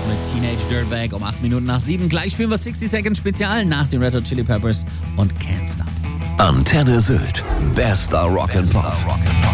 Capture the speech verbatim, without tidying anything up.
Peppers mit Teenage Dirtbag um acht Minuten nach sieben. Gleich spielen wir sixty Seconds Spezial nach den Red Hot Chili Peppers und Can't Stop. Antenne Sylt. Bester Rock'n'Pop.